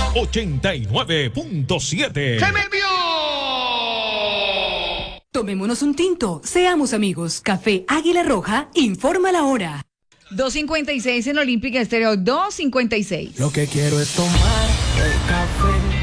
89.7. ¡Se me vio! Tomémonos un tinto, seamos amigos. Café Águila Roja informa la hora. 2:56 en Olímpica Estéreo, 2:56. Lo que quiero es tomar el café.